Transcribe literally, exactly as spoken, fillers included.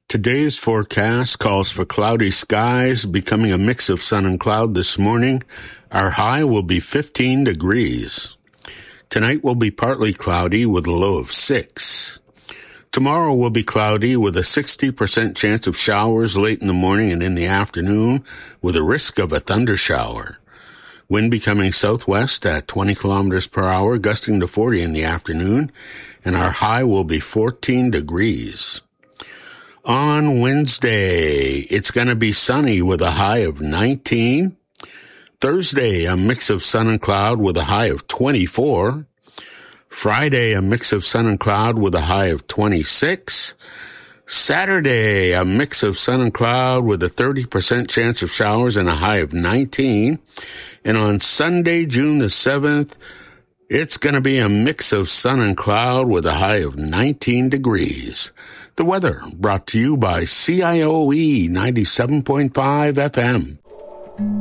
Today's forecast calls for cloudy skies, becoming a mix of sun and cloud this morning. Our high will be fifteen degrees. Tonight will be partly cloudy with a low of six. Tomorrow will be cloudy with a sixty percent chance of showers late in the morning and in the afternoon, with a risk of a thundershower. Wind becoming southwest at twenty kilometers per hour, gusting to forty in the afternoon, and our high will be fourteen degrees. On Wednesday, it's going to be sunny with a high of nineteen. Thursday, a mix of sun and cloud with a high of twenty-four. Friday, a mix of sun and cloud with a high of twenty-six. Saturday, a mix of sun and cloud with a thirty percent chance of showers and a high of nineteen. And on Sunday, June the seventh, it's going to be a mix of sun and cloud with a high of nineteen degrees. The weather brought to you by C I O E ninety-seven point five F M.